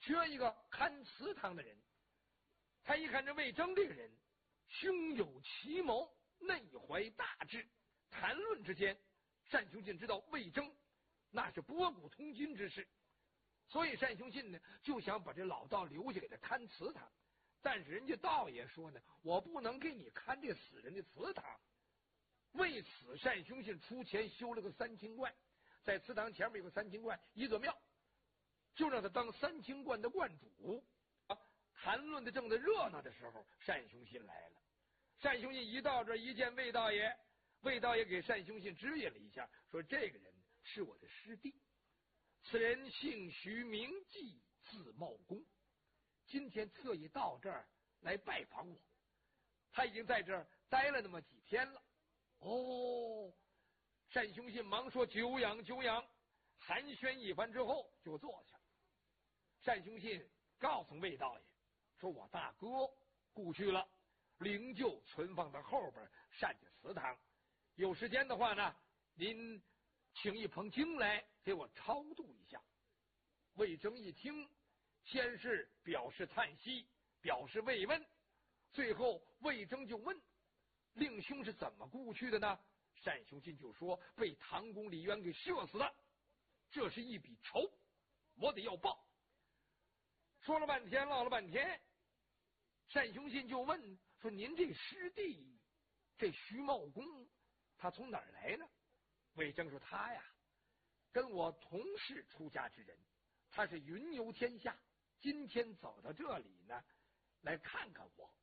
缺一个看祠堂的人。他一看这魏征这个人胸有奇谋，内怀大志，谈论之间，单雄信知道魏征那是博古通今之士，所以单雄信呢就想把这老道留下给他看祠堂。但是人家道爷说呢，我不能给你看这死人的祠堂。为此，单雄信出钱修了个三清观，在祠堂前面有个三清观，一座庙，就让他当三清观的观主。谈论的正在热闹的时候，单雄信来了。单雄信一到这一见魏道爷，魏道爷给单雄信指引了一下，说这个人是我的师弟，此人姓徐名季，字茂公，今天特意到这儿来拜访我。他已经在这儿待了那么几天了。单雄信忙说久仰久仰，寒暄一番之后就坐下。单雄信告诉魏道爷说，我大哥故去了，灵柩存放在后边单家祠堂，有时间的话呢，您请一捧经来给我超度一下。魏征一听，先是表示叹息，表示慰问，最后魏征就问令兄是怎么故去的呢？单雄信就说被唐公李渊给射死的，这是一笔仇，我得要报。说了半天，唠了半天，单雄信就问说，您这师弟这徐茂公他从哪儿来呢？魏征说，他呀跟我同是出家之人，他是云游天下，今天走到这里呢来看看我。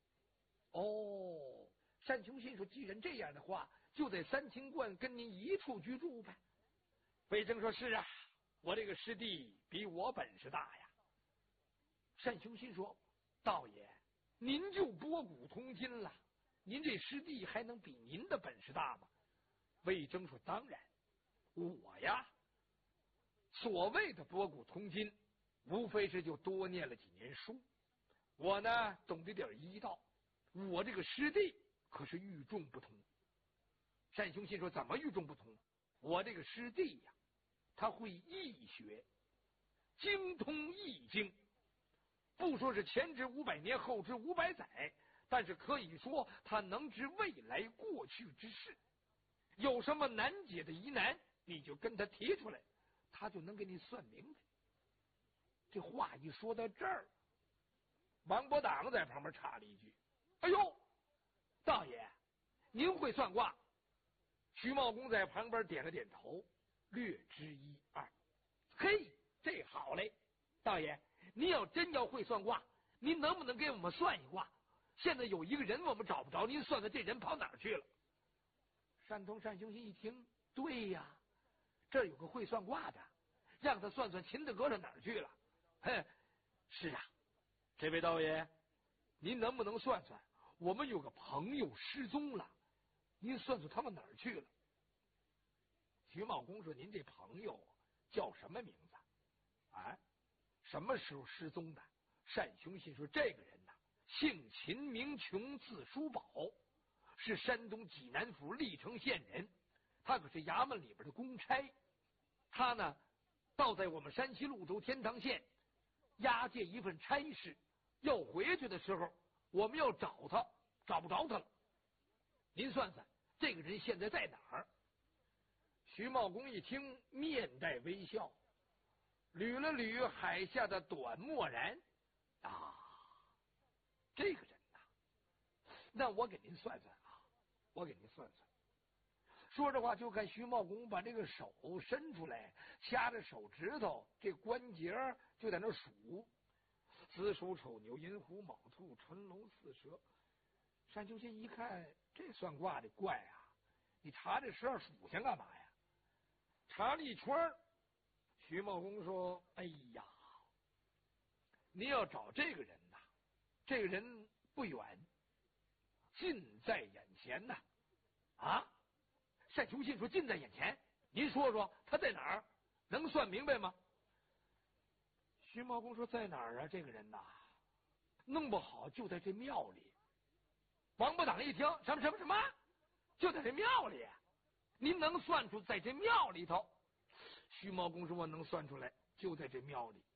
单雄信说，既然这样的话，就在三清观跟您一处居住呗。魏征说，是啊，我这个师弟比我本事大呀。单雄信说，道爷您就博古通今了，您这师弟还能比您的本事大吗？魏征说，当然，我呀所谓的博古通今，无非是就多念了几年书，我呢懂得点医道，我这个师弟可是与众不同。单雄信说，怎么与众不同？我这个师弟呀，他会易学，精通易经，不说是前知500年，后知500载，但是可以说他能知未来过去之事。有什么难解的疑难，你就跟他提出来，他就能给你算明白。这话一说到这儿，王伯党在旁边插了一句，哎呦，道爷您会算卦？徐茂公在旁边点了点头，略知一二。嘿，这好嘞，道爷您要真要会算卦，您能不能给我们算一卦？现在有一个人我们找不着，您算算这人跑哪儿去了？单雄信一听，对呀，这儿有个会算卦的，让他算算秦德阁上哪儿去了。是啊，这位道爷您能不能算算我们有个朋友失踪了，您算算他们哪儿去了？徐茂公说，您这朋友叫什么名字啊？什么时候失踪的？单雄信说，这个人呐，姓秦名琼，字叔宝，是山东济南府历城县人，他可是衙门里边的公差。他呢倒在我们山西潞州天堂县押解一份差事，要回去的时候我们要找他，找不着他了，您算算这个人现在在哪儿？徐茂公一听，面带微笑，捋了捋海下的短漠然，这个人呐，那我给您算算啊，我给您算算。说着话，就看徐茂公把这个手伸出来，掐着手指头这关节就在那数，子鼠丑牛寅虎卯兔辰龙巳蛇。单雄信一看，这算卦的怪啊，你查这12属相干嘛呀？查了一圈。徐茂公说，哎呀，你要找这个人呐，这个人不远，近在眼前呐。单雄信说，近在眼前，您说说他在哪儿，能算明白吗？徐茂公说，在哪儿啊？这个人呐，弄不好就在这庙里。王八党一听，什么就在这庙里？您能算出在这庙里头？徐茂公说，我能算出来，就在这庙里。